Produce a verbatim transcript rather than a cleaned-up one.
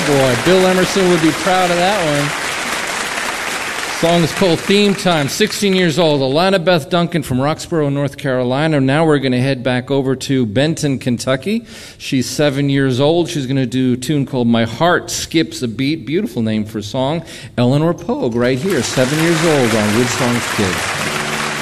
boy, Bill Emerson would be proud of that one. Song is called Theme Time. sixteen years old, Alana Beth Duncan from Roxborough, North Carolina. Now we're going to head back over to Benton, Kentucky. She's seven years old. She's going to do a tune called My Heart Skips a Beat. Beautiful name for a song. Eleanor Pogue right here, seven years old on Good Songs Kids.